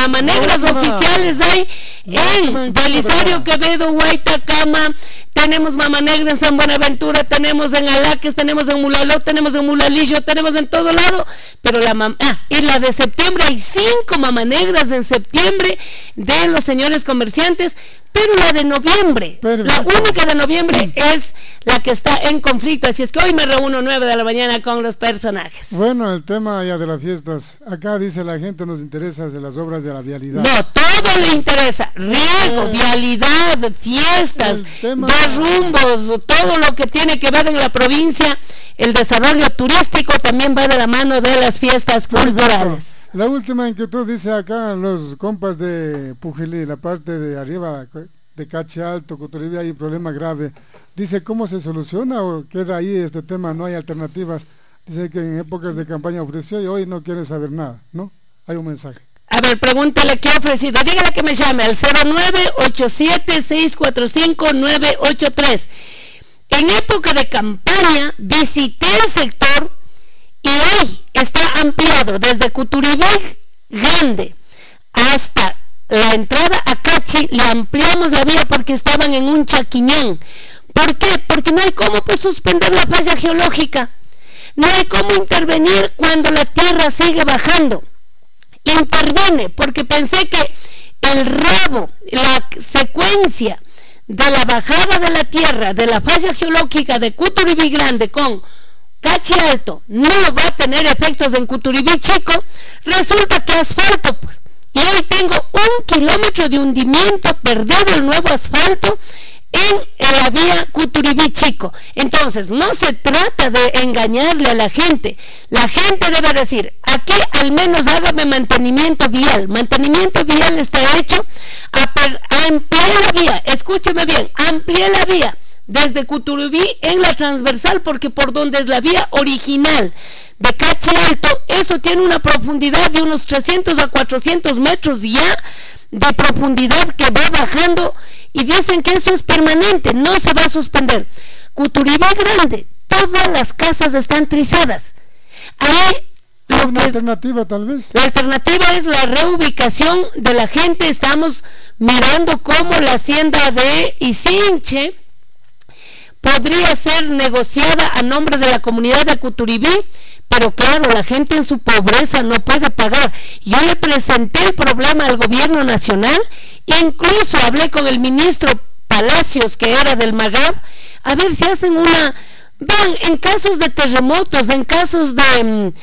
mamanegras oficiales hay en Belisario, Quevedo, Huaytacama, tenemos mamanegra en San Buenaventura, tenemos en Alaques, tenemos en Mulaló, tenemos en Mulalillo, tenemos en todo lado, pero y la de septiembre, hay 5 mamanegras en septiembre de los señores comerciantes, pero la de noviembre, la única de noviembre es la que está en conflicto, así es que hoy me reúno 9 de la mañana con los personajes. Bueno, el tema ya de las fiestas, acá dice la gente nos interesa de las obras de la vialidad. No, todo le interesa, riego, vialidad, fiestas, derrumbos, todo lo que tiene que ver en la provincia, el desarrollo turístico también va de la mano de las fiestas culturales. La última inquietud dice acá los compas de Pujilí, la parte de arriba de Cachi Alto, Cuturibí, hay un problema grave. Dice, ¿cómo se soluciona o queda ahí este tema? No hay alternativas. Dice que en épocas de campaña ofreció y hoy no quiere saber nada, ¿no? Hay un mensaje. A ver, pregúntale qué ha ofrecido. Dígale que me llame al 0987-645-983. En época de campaña visité el sector y hoy está ampliado desde Cuturibí Grande hasta la entrada a Cachi, le ampliamos la vía porque estaban en un chaquiñán. ¿Por qué? Porque no hay cómo suspender la falla geológica, no hay cómo intervenir cuando la tierra sigue bajando. Intervine porque pensé que el rabo, la secuencia de la bajada de la tierra, de la falla geológica de Cuturibí Grande con Cachi Alto no va a tener efectos en Cuturibí Chico, resulta que asfalto, pues, y hoy tengo 1 kilómetro de hundimiento, perdido el nuevo asfalto en la vía Cuturibí Chico. Entonces, no se trata de engañarle a la gente debe decir, aquí al menos hágame mantenimiento vial está hecho, amplié la vía, escúcheme bien, amplié la vía, desde Cuturibí en la transversal, porque por donde es la vía original de Cachi Alto, eso tiene una profundidad de unos 300 a 400 metros ya de profundidad que va bajando y dicen que eso es permanente, no se va a suspender. Cuturibí Grande, todas las casas están trizadas. Ahí una alternativa tal vez. La alternativa es la reubicación de la gente. Estamos mirando cómo la hacienda de Isinche podría ser negociada a nombre de la comunidad de Cuturibí, pero claro, la gente en su pobreza no puede pagar. Yo le presenté el problema al gobierno nacional, incluso hablé con el ministro Palacios, que era del MAGAB, a ver si hacen vean, en casos de terremotos, en casos de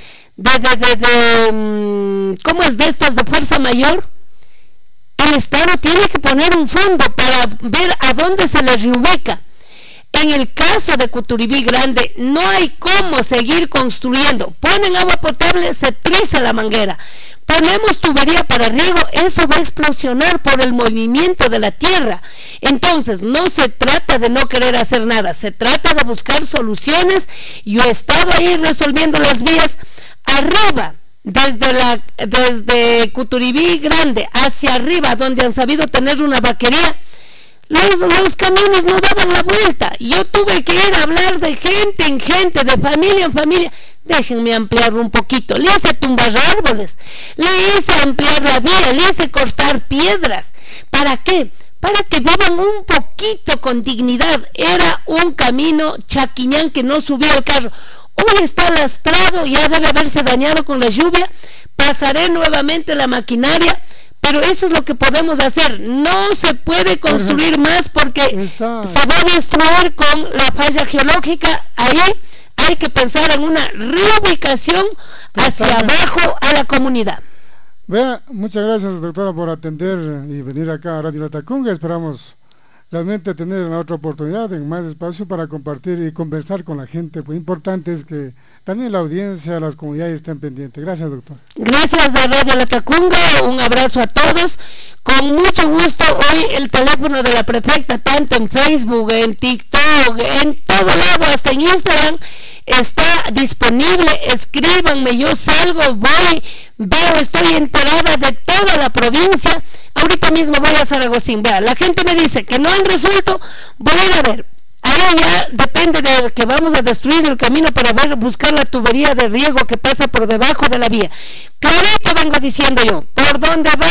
¿cómo es de estos de fuerza mayor? El Estado tiene que poner un fondo para ver a dónde se les reubica. En el caso de Cuturibí Grande no hay cómo seguir construyendo. Ponen agua potable, se triza la manguera. Ponemos tubería para riego, eso va a explosionar por el movimiento de la tierra. Entonces no se trata de no querer hacer nada, se trata de buscar soluciones. Yo he estado ahí resolviendo las vías arriba, desde Cuturibí Grande hacia arriba, donde han sabido tener una vaquería. Los camiones no daban la vuelta. Yo tuve que ir a hablar de gente en gente, de familia en familia. Déjenme ampliar un poquito. Le hice tumbar árboles, le hice ampliar la vía, le hice cortar piedras. ¿Para qué? Para que vivan un poquito con dignidad. Era un camino chaquiñán que no subía el carro. Hoy está lastrado, ya debe haberse dañado con la lluvia. Pasaré nuevamente la maquinaria. Pero eso es lo que podemos hacer. No se puede construir más porque se va a destruir con la falla geológica. Ahí hay que pensar en una reubicación hacia abajo a la comunidad. Vea, muchas gracias, doctora, por atender y venir acá a Radio Latacunga. Esperamos realmente tener una otra oportunidad en más espacio para compartir y conversar con la gente. Pues importante es que también la audiencia, las comunidades estén pendientes. Gracias, doctor. Gracias a Radio Latacunga, un abrazo a todos. Con mucho gusto, hoy el teléfono de la prefecta, tanto en Facebook, en TikTok, en todo lado, hasta en Instagram, está disponible. Escríbanme, yo salgo, voy, veo, estoy enterada de toda la provincia. Ahorita mismo voy a Zaragozín. Vea, la gente me dice que no han resuelto, voy a ir a ver. Ahora ya depende de que vamos a destruir el camino para buscar la tubería de riego que pasa por debajo de la vía. Clarito vengo diciendo yo, por donde va